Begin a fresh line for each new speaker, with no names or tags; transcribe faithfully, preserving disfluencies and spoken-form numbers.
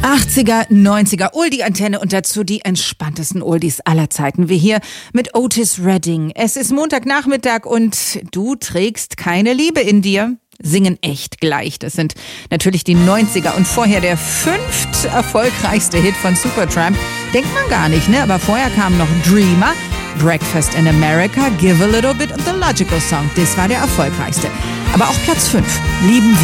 achtziger, neunziger, Oldie-Antenne und dazu die entspanntesten Oldies aller Zeiten. Wir hier mit Otis Redding. Es ist Montagnachmittag und du trägst keine Liebe in dir. Singen echt gleich. Das sind natürlich die neunziger und vorher der fünft erfolgreichste Hit von Supertramp. Denkt man gar nicht, ne? Aber vorher kamen noch Dreamer, Breakfast in America, Give a Little Bit und The Logical Song. Das war der erfolgreichste. Aber auch Platz fünf. Lieben